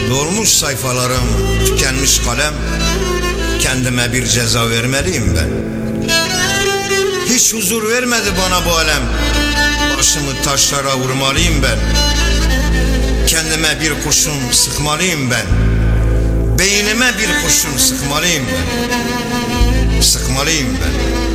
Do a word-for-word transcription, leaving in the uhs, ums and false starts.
Dolmuş sayfalarım, tükenmiş kalem. Kendime bir ceza vermeliyim ben. Hiç huzur vermedi bana bu alem. Başımı taşlara vurmalıyım ben. Kendime bir kurşun sıkmalıyım ben. Beynime bir kurşun sıkmalıyım ben. Sıkmalıyım ben.